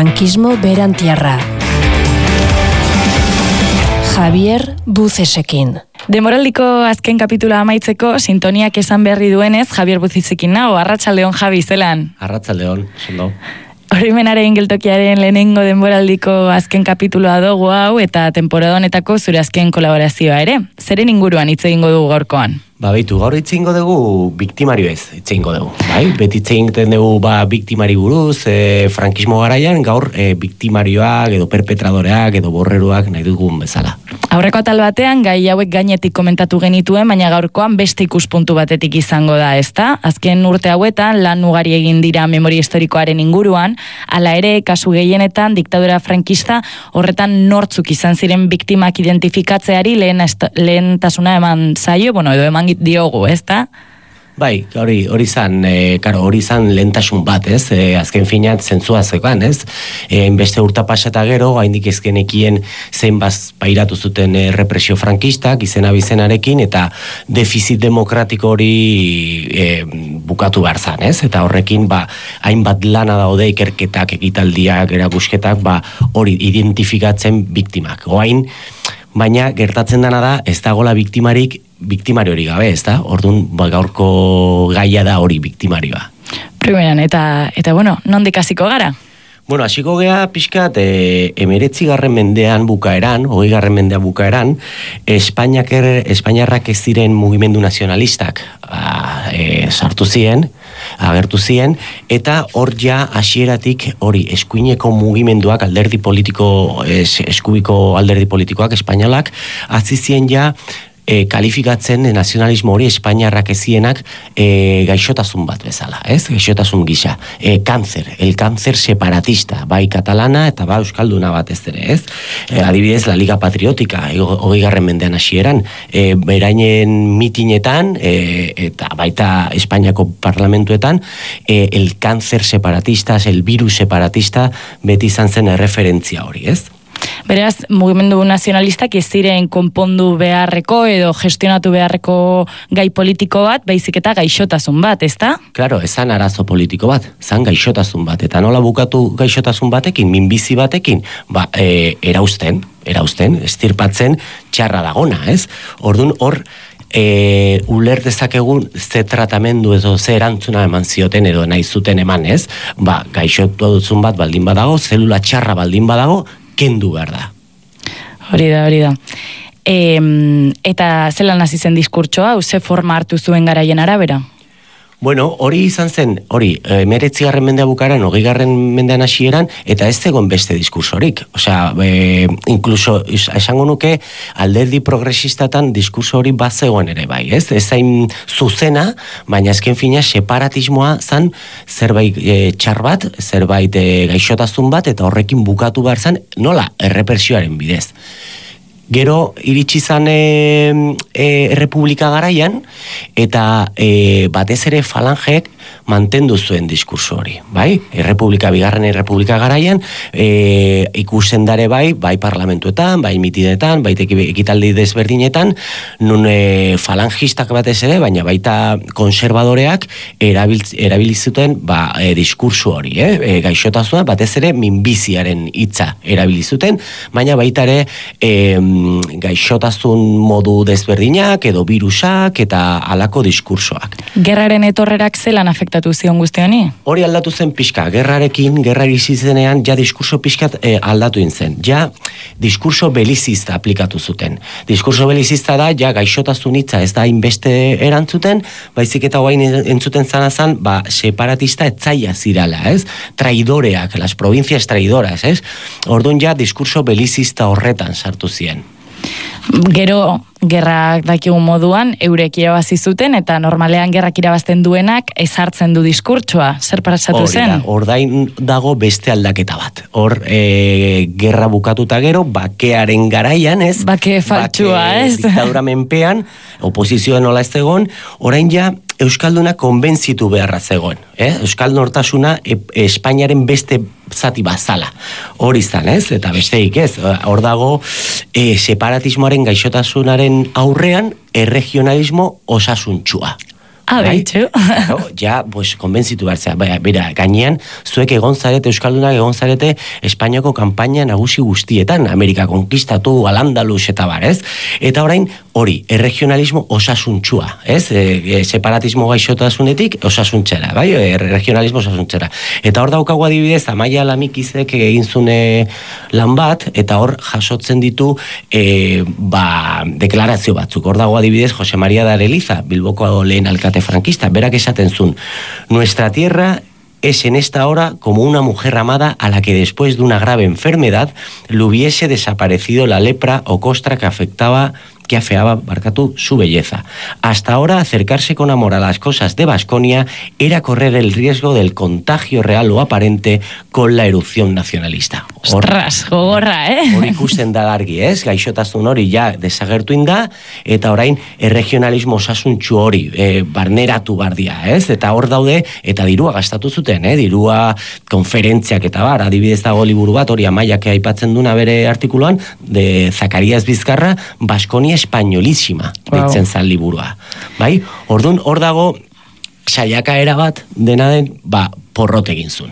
Frankismo berantiarra. Javier Bucesekin. Demoraldiko azken kapitula amaitzeko sintoniak esan berri duenez, Javier Bucesekin nago. Arratsaldeon, Javi, zelan? Arratsaldeon, zondo. Horimenaren geltokiaren lehenengo denboraldiko azken kapituloa dugu hau eta temporada honetako zure azken kolaborazioa ere. Zeren inguruan hitz egingo dugu gaurkoan? Beitu, gaur hitz egingo dugu biktimario ez, hitz egingo dugu. Bai? Beti hitz egiten dugu biktimari buruz, frankismo garaian, gaur biktimarioak edo perpetradoreak edo borreruak nahi dugun bezala. Aurreko atal batean gai hauek gainetik komentatu genituen, baina gaurkoan beste ikuspuntu batetik izango da, ezta? Azken urte hauetan lan ugari egin dira memoria historikoaren inguruan, hala ere, kasu gehienetan diktadura frankista horretan nortzuk izan ziren biktimak identifikatzeari lehentasuna eman zaio, edo eman diogu, ezta? Bai, hori izan lehentasun bat, ez? Azken finean zentzua zegoen, ez? Beste urta pasata gero, haindik ezkenekien zein pairatu zuten represio frankistak, izena bizenarekin, eta defizit demokratiko hori bukatu behar zan, ez? Eta horrekin, hainbat lana daude ikerketak, ekitaldiak, erakusketak, hori identifikatzen biktimak. Baina gertatzen dena da, ez dagoela biktimari hori gabe, ez da? Orduan, gaurko gaia da hori biktimarioa. Primeran, eta nondik hasiko gara? Hasiko gea pixkat, 19. mendean bukaeran, 20. mendean bukaeran, Espainiarrak ez ziren mugimendu nazionalistak sartu ziren, agertu ziren, eta hor ja hasieratik hori eskuineko mugimenduak alderdi politiko, eskubiko alderdi politikoak, espainolak, hasi ziren ja kalifikatzen nazionalismo hori Espainiarrak ezienak gaixotasun bat bezala, ez? Gaixotasun gisa. El cáncer separatista, bai katalana eta bai euskalduna bat ez ere, ez? Adibidez, la Liga Patriótica, 20. mendean hasieran, berainen mitinetan, eta baita Espainiako parlamentuetan, el cáncer separatista, el virus separatista, beti izan zen erreferentzia hori, ez? Beraz, mugimendu nazionalistak ez ziren konpondu beharreko edo gestionatu beharreko gai politiko bat, baizik eta gaixotasun bat, ezta? Claro, ezan arazo politiko bat, zan gaixotasun bat, eta nola bukatu gaixotasun batekin, minbizi batekin, erausten, estirpatzen txarra dagona, ez? Orduan hor, uler dezakegun ze tratamendu edo ze erantzuna eman zioten edo nahi zuten eman, ez? Gaixotasun bat baldin badago, zelula txarra baldin badago, kendu behar da. Hori da. Eta zelan hasi zen diskurtsoa, ze forma hartu zuen garaien arabera? Hori izan zen, 19. mendea bukaran, 20. mendean hasieran, eta ez zegoen beste diskursorik. Inkluso, esango nuke, alderdi progresistatan diskurso hori bat zegoen ere bai, ez? Ez zain zuzena, baina azken fina separatismoa zan zerbait txar bat, zerbait gaixotasun bat, eta horrekin bukatu behar zan, nola, errepresioaren bidez. Gero iritsi zan Errepublika garaian, eta batez ere falangek mantendu zuen diskurso hori, bai? Bigarren Errepublika garaian, ikusten dare bai parlamentuetan, bai mitidetan, bai ekitaldi desberdinetan, nun falangistak batez ere, baina baita konservadoreak erabilizuten diskurso hori, gaixotasuna, batez ere minbiziaren hitza erabilizuten, baina baita ere gaixotasun modu desberdinak edo virusak eta halako diskursoak. Gerraren etorrerak zelan afektatu zion guzti honi? Hori aldatu zen pixka, gerra irizizenean ja diskurso pixkat aldatu zen. Ja diskurso belizista aplikatu zuten. Diskurso belizista da, ja gaixotasun hitza ez da inbeste erantzuten, baizik eta guain entzuten zanazan, separatista etzaia zirala, ez? Traidoreak, las provincias traidoras, ez? Orduan ja diskurso belizista horretan sartu ziren. Gero, gerrak dakigun moduan, eurek irabazi zuten, eta normalean gerrak irabazten duenak ezartzen du diskurtsoa. Zer pasatu zen? Ordain dago beste aldaketa bat. Hor, gerra bukatuta gero, bakearen garaian, ez? Bake faltsua, ez? Diktadura menpean, oposizioa nola ez zegoen, orain ja, Euskalduna konbentzitu beharra zegoen. Euskal nortasuna Espainiaren beste zati bazala. Hori izan, ez? Eta besteik, ez? Hor dago separatismoaren gaixotasunaren aurrean erregionalismo osasuntxua. Beitxu. Ja, konbentzitu bertzea. Bera, gainean, zuek egon zarete, Euskaldunak egon zarete, Espainiako kanpaina nagusi guztietan, Amerika konkistatu, Al-Andalus eta bar, ez? Eta orain, hori, erregionalismo osasuntxua, ez? Separatismo gaixotasunetik osasuntxera, bai? Regionalismo osasuntxera. Eta hor daukagu adibidez, Amaia Lamikizek egin zune lan bat, eta hor jasotzen ditu deklarazio batzuk. Hor dago adibidez, Jose María de Areliza, Bilboko lehen alkate franquista, berak esaten zuen, nuestra tierra es en esta hora como una mujer amada a la que después de una grave enfermedad le hubiese desaparecido la lepra o costra que afeaba su belleza. Hasta ahora, acercarse con amor a las cosas de Baskonia era correr el riesgo del contagio real o aparente con la erupción nacionalista. Ostras, gogorra, Hori ikusten da argi, ez? Gaixotasun hori ja desagertu inda, eta orain erregionalismo osasuntxu hori barneratu bardia, ez? Eta hor daude, eta dirua gastatu zuten, dirua konferentziak eta bar, adibidez dago liburu bat, hori Amaiak aipatzen duna bere artikuluan, de Zacarias Bizkarra, Baskonia espainolísima, deitzen zan liburua. Bai? Ordun, hor dago saiakaera bat dena den, porrot egin zuen.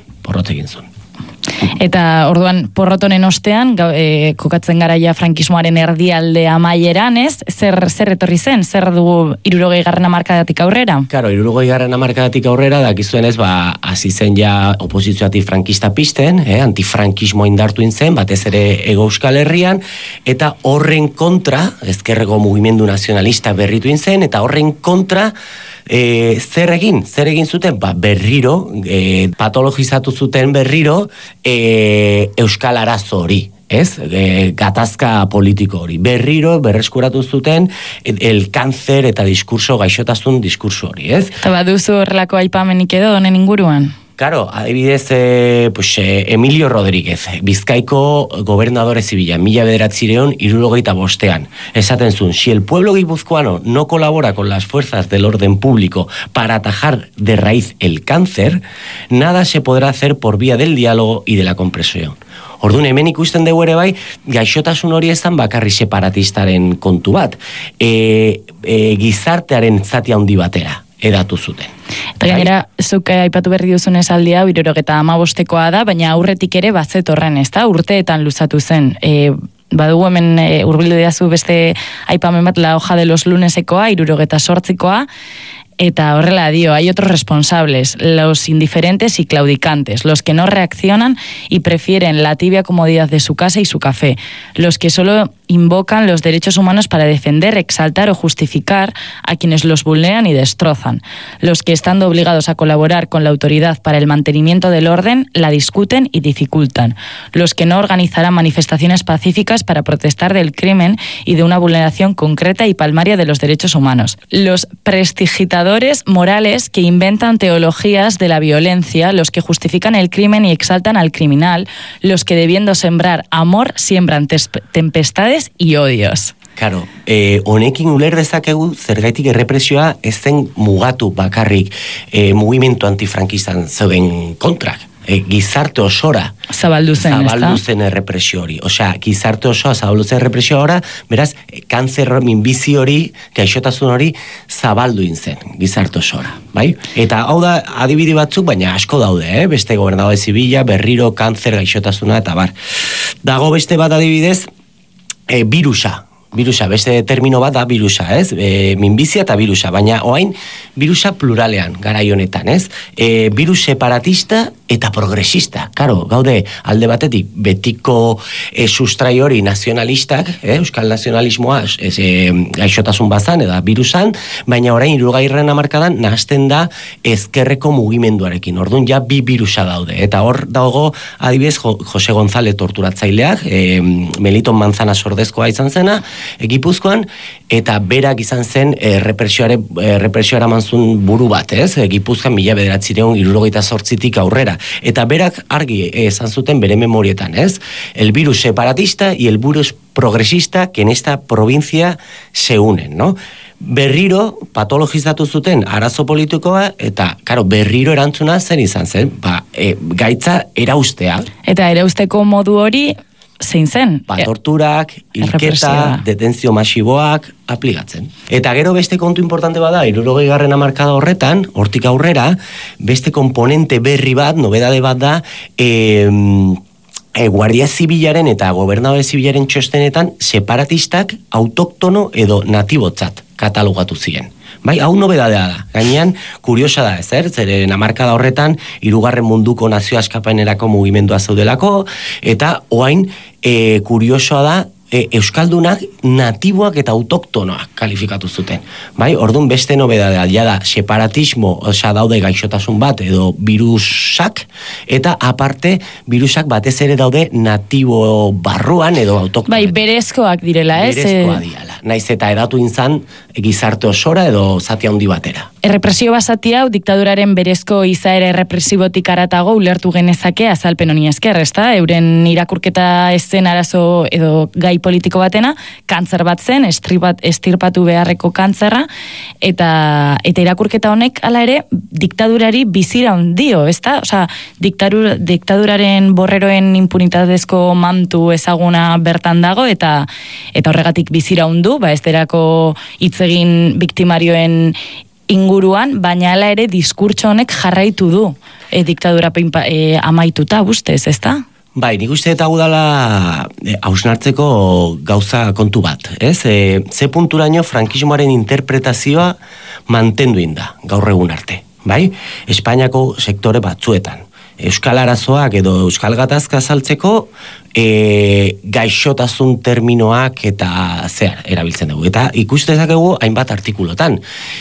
Eta orduan porrotonen ostean kokatzen gara ja frankismoaren erdialde amaieran, ez? Zer etorri zen? Zer dugu 60. hamarkadatik aurrera? Claro, 60. hamarkadatik aurrera dakizuen ez, hasi zen ja oposizio antifrankista pizten, antifrankismoa indartu zen, batez ere Hego Euskal Herrian, eta horren kontra, ezkerreko mugimendu nazionalista berritu zen, eta horren kontra zer egin zuten? Berriro, patologizatu zuten berriro Euskal arazo hori, ez? Gatazka politiko hori. Berriro, berreskuratu zuten el cáncer eta gaixotasun diskurso hori, ez? Eta baduzu horrelako aipamenik edo honen inguruan? Claro, adibidez, Emilio Rodríguez, Bizkaiko gobernadore zibila, 1965, esaten zuen, si el pueblo guipuzcoano no colabora con las fuerzas del orden público para atajar de raíz el cáncer, nada se podrá hacer por vía del diálogo y de la compresión. Orduan, hemen ikusten dugu ere bai, gaixotasun hori ezan bakarri separatistaren kontu bat, gizartearen zati handi batera edatu zuten. Eta gainera, zuk aipatu berri duzun esaldia, 75koa da, baina aurretik ere bazetorren, ez da? Urteetan luzatu zen. Badugu hemen hurbildu didazu beste aipamen bat, la hoja de los lunesekoa, 78koa, eta horrela dio, hay otros responsables, los indiferentes y claudicantes, los que no reaccionan y prefieren la tibia comodidad de su casa y su café, los que solo invocan los derechos humanos para defender, exaltar o justificar a quienes los vulneran y destrozan, los que estando obligados a colaborar con la autoridad para el mantenimiento del orden, la discuten y dificultan, los que no organizarán manifestaciones pacíficas para protestar del crimen y de una vulneración concreta y palmaria de los derechos humanos, los prestidigitadores morales que inventan teologías de la violencia, los que justifican el crimen y exaltan al criminal, los que debiendo sembrar amor siembran tempestades y odios. Claro, honekin uler dezakegu zergaitik errepresioa ez zen mugatu bakarrik mugimendu antifrankistan zeuden kontrak. Gizarte osora zabaldu zen errepresio hori. Osea, gizarte osoa zabaldu zen errepresio hori, beraz, kanzer minbizi hori, gaixotasun hori, zabaldu zen gizarte osora, bai? Eta hau da, adibide batzuk, baina asko daude, beste gobernadore zibila, berriro, kanzer, gaixotasuna, eta bar. Dago beste bat adibidez, virusa, beste termino bat da virusa, ez? Minbizia eta virusa, baina oain virusa pluralean, garai honetan, ez? Virus separatista eta progresista. Karo, gaude, alde batetik, betiko sustrai hori nazionalistak, euskal nazionalismoa, gaixotasun bazan, eta virusan, baina orain 60. hamarkadan nahazten da ezkerreko mugimenduarekin. Orduan ja bi virusa daude. Eta hor dago, adibidez, Jose González torturatzaileak, Meliton Manzana sordezkoa izan zena, Gipuzkoan, eta berak izan zen represioara manzun buru bat, ez? Gipuzkoan 1978tik aurrera. Eta berak argi esan zuten bere memorietan, ez? El virus separatista y el virus progresista que en esta provincia se unen, ¿no? Berriro patologizatu zuten arazo politikoa, eta, karo, berriro erantzuna zen izan zen, gaitza eraustea. Eta erausteko modu hori, zein zen? Torturak, hilketa, detentzio masiboak aplikatzen. Eta gero beste kontu importante bada, 60. hamarkada horretan, hortik aurrera, beste komponente berri bat, nobedade bat da, Guardia Zibilaren eta Gobernadore Zibilaren txostenetan separatistak autoktono edo natibotzat katalogatu ziren. Bai, hau nobedadea da. Gainean, kuriosa da, zeren hamarkada horretan, 3. munduko nazio askapanerako mugimendua zeudelako, eta oain, kuriosoa da, euskaldunak natiboak eta autoktonoak kalifikatu zuten. Bai, orduan beste nobedadea, da separatismo, daude gaixotasun bat edo virusak, eta aparte, virusak batez ere daude natibo barruan edo autoktono. Bai, berezkoak direla, ez? Berezkoa direla. Naiz eta edatu inzan gizarte osora edo zati handi batera. Errepresio basati hau, diktaduraren berezko izaera errepresibotik aratago ulertu genezake azalpen honi esker, ezta? Euren irakurketa ez zen arazo edo gai politiko batena, kantzer bat zen, estirpatu beharreko kantzerra, eta irakurketa honek hala ere diktadurari bizira ondio, ezta? Osea, diktaduraren borreroen impunitatezko mantu ezaguna bertan dago, eta horregatik bizira ondu, ez derako hitz egin biktimarioen inguruan, baina hala ere diskurtso honek jarraitu du diktadura amaituta, ustez, ezta? Bai, nik uste eta dela hausnartzeko gauza kontu bat, ez? Ze punturaino frankismoaren interpretazioa mantendu inda, gaur egun arte, bai? Espainiako sektore batzuetan. Euskal arazoak edo euskal gatazka azaltzeko gaixotasun terminoak eta zehar erabiltzen dugu. Eta ikuste dezakegu hainbat artikulotan.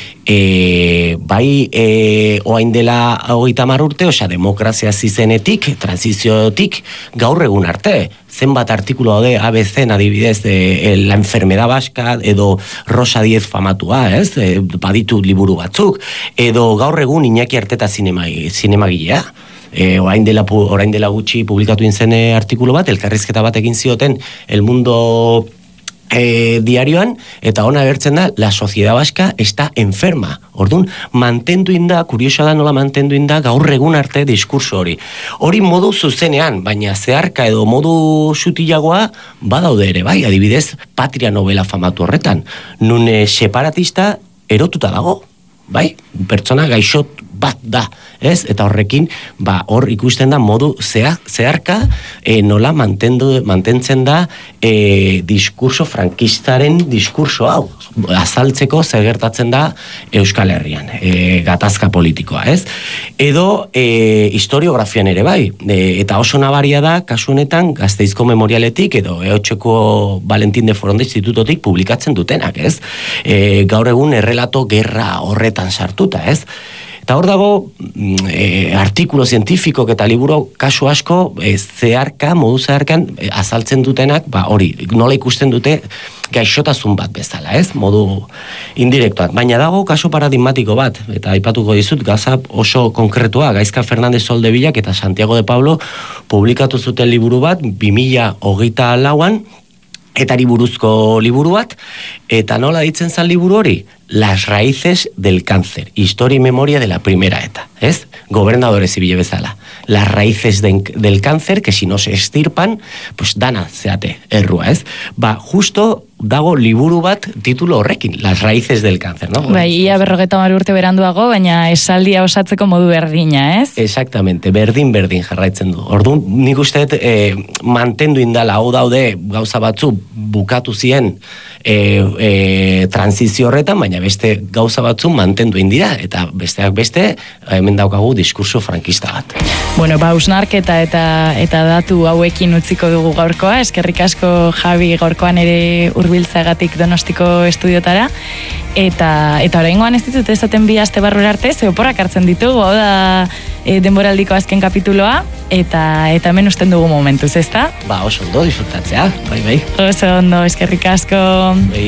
Bai, oain dela 30 urte, demokrazia zizenetik, transiziotik, gaur egun arte. Zenbat artikulo daude ABC, adibidez, la enfermedad vasca, edo Rosa Diez famatua, ez? Baditu liburu batzuk, edo gaur egun Iñaki Arteta zinemagilea. Orain dela gutxi publikatu inzen artikulu bat, elkarrizketa bat egin zioten El Mundo diarioan, eta ona agertzen da, la sociedad vasca está enferma. Orduan, mantendu inda, kuriosa da nola mantendu inda, gaur egun arte diskurso hori. Hori modu zuzenean, baina zeharka edo modu sutilagoa badaude ere, bai, adibidez, Patria novela famatu horretan, nun separatista erotuta dago. Bai, pertsona gaixot bat da, ez? Eta horrekin, hor ikusten da modu zeharka nola mantentzen da diskurso frankistaren diskurso hau. Azaltzeko gertatzen da Euskal Herrian, gatazka politikoa, ez? Edo historiografian ere bai, eta oso nabaria da, kasu honetan, Gasteizko Memorialetik edo Eotxeko Valentin de Foronda Institutotik publikatzen dutenak, ez? Gaur egun errelato gerra horretan sartuta, ez? Eta hor dago, artikulo zientifikok eta liburu kasu asko modu zeharkan azaltzen dutenak, hori, nola ikusten dute gaixotasun bat bezala, ez? Modu indirektuak. Baina dago kasu paradigmatiko bat, eta aipatuko dizut, gauza oso konkretua, Gaizka Fernández Soldevillak eta Santiago de Pablo publikatu zuten liburu bat, 2024an, etari buruzko liburu bat, eta nola ditzen zan liburu hori? Las raíces del cáncer, historia y memoria de la primera ETA, ¿ez? Gobernadore zibile bezala. Las raíces del cáncer, que si no se estirpan, pues dana zeate errua, ez? Justo dago liburu bat titulo horrekin, Las raíces del cáncer, no? Bai, ia 50 urte beranduago, baina esaldia osatzeko modu berdina, ez? Exactamente, berdin jarraitzen du. Orduan, nik uste mantendu indala, hau daude gauza batzu bukatu zien transizio horretan, baina beste gauza batzu mantendu indira, eta besteak beste, hemen daukagu diskurso frankista bat. Bueno, hausnarketa eta datu hauekin utziko dugu gaurkoa, eskerrik asko Javi gaurkoan ere hurbiltzeagatik Donostiko estudiotara, eta oraingoan ez ditut esaten 2 aste barrura arte, ze oporrak hartzen ditugu, hau da denboraldiko azken kapituloa, eta hemen usten dugu momentuz, ezta? Oso ondo disfrutatzea, bai. Oso ondo, eskerrik asko.